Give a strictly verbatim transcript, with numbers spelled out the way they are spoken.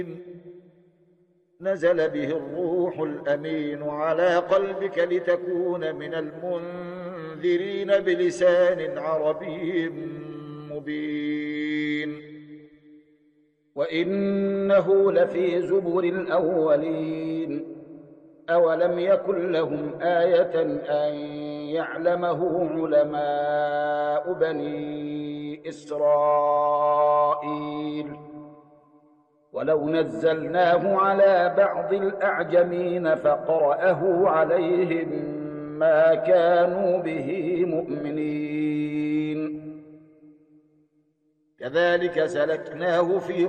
نزل به الروح الأمين على قلبك لتكون من المنذرين بلسان عربي مبين. وإنه لفي زبر الأولين. أولم يكن لهم آية أن يعلمه علماء بني إسرائيل؟ ولو نزلناه على بعض الأعجمين فقرأه عليهم ما كانوا به مؤمنين. كذلك سلكناه في